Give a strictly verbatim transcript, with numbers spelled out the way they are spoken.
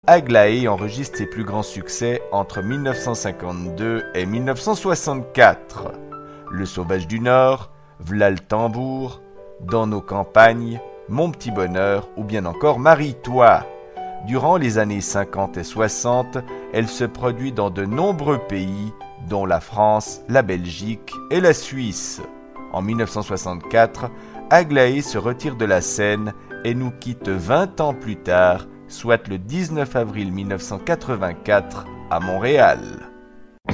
Aglaé enregistre ses plus grands succès entre mille neuf cent cinquante-deux et mille neuf cent soixante-quatre. Le Sauvage du Nord, V'là le tambour, Dans nos campagnes, Mon petit bonheur ou bien encore Marie-toi. Durant les années cinquante et soixante, elle se produit dans de nombreux pays, dont la France, la Belgique et la Suisse. En mille neuf cent soixante-quatre, Aglaé se retire de la scène et nous quitte vingt ans plus tard, soit le dix-neuf avril mille neuf cent quatre-vingt-quatre, à Montréal.